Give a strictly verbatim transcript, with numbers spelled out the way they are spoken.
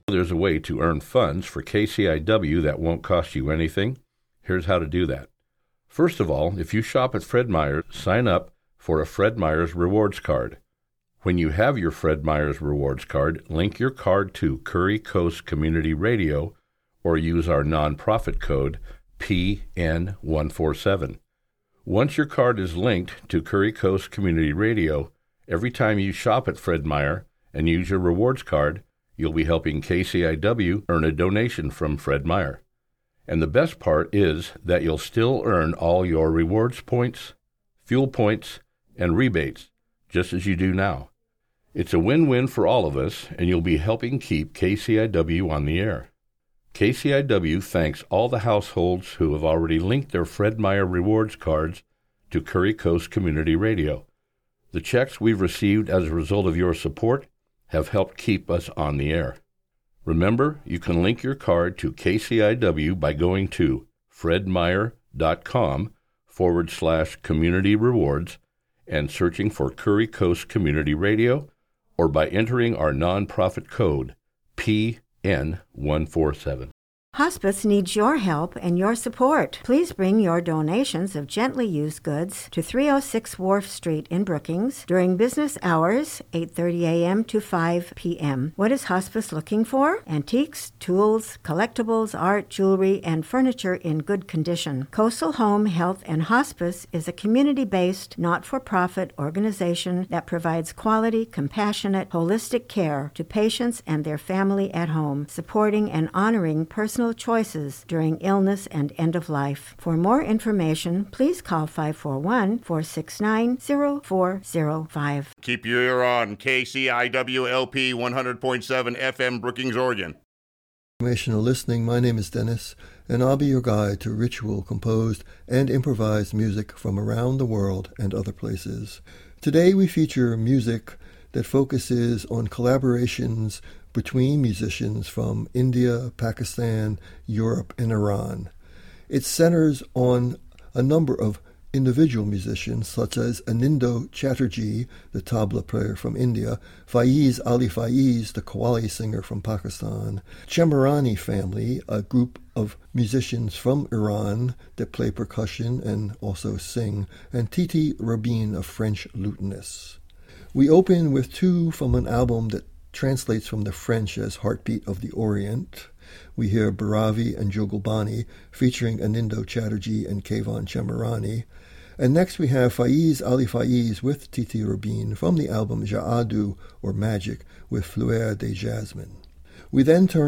There's a way to earn funds for K C I W that won't cost you anything. Here's how to do that. First of all, if you shop at Fred Meyer's, sign up for a Fred Meyer's rewards card. When you have your Fred Meyer's rewards card, link your card to Curry Coast Community Radio or use our nonprofit code P N one forty-seven. Once your card is linked to Curry Coast Community Radio, every time you shop at Fred Meyer and use your rewards card, you'll be helping K C I W earn a donation from Fred Meyer. And the best part is that you'll still earn all your rewards points, fuel points, and rebates, just as you do now. It's a win-win for all of us, and you'll be helping keep K C I W on the air. K C I W thanks all the households who have already linked their Fred Meyer rewards cards to Curry Coast Community Radio. The checks we've received as a result of your support have helped keep us on the air. Remember, you can link your card to K C I W by going to fredmeyer.com forward slash community rewards and searching for Curry Coast Community Radio, or by entering our nonprofit code P N one forty-seven. Hospice needs your help and your support. Please bring your donations of gently used goods to three oh six Wharf Street in Brookings during business hours, eight thirty a.m. to five p.m. What is Hospice looking for? Antiques, tools, collectibles, art, jewelry, and furniture in good condition. Coastal Home Health and Hospice is a community-based, not-for-profit organization that provides quality, compassionate, holistic care to patients and their family at home, supporting and honoring personal choices during illness and end of life. For more information, please call five four one, four six nine, zero four zero five. Keep your ear on K C I W L P one hundred point seven F M Brookings, Oregon. Informational listening. My name is Dennis, and I'll be your guide to ritual, composed, and improvised music from around the world and other places. Today we feature music that focuses on collaborations between musicians from India, Pakistan, Europe, and Iran. It centers on a number of individual musicians, such as Anindo Chatterjee, the tabla player from India, Faiz Ali Faiz, the qawwali singer from Pakistan, Chamarani family, a group of musicians from Iran that play percussion and also sing, and Titi Rabin, a French lutenist. We open with two from an album that translates from the French as Heartbeat of the Orient. We hear Bharavi and Jugalbani featuring Anindo Chatterjee and Keyvan Chamarani. And next we have Faiz Ali Faiz with Titi Rabin from the album Jaadu, or Magic, with Fleur de Jasmine. We then turn